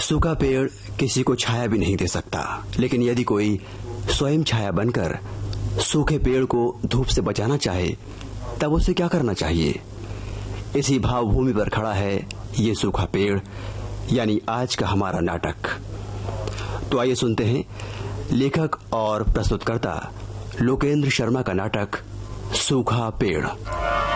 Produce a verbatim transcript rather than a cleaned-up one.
सूखा पेड़ किसी को छाया भी नहीं दे सकता, लेकिन यदि कोई स्वयं छाया बनकर सूखे पेड़ को धूप से बचाना चाहे तब उसे क्या करना चाहिए? इसी भावभूमि पर खड़ा है ये सूखा पेड़, यानी आज का हमारा नाटक। तो आइए सुनते हैं लेखक और प्रस्तुतकर्ता लोकेंद्र शर्मा का नाटक सूखा पेड़।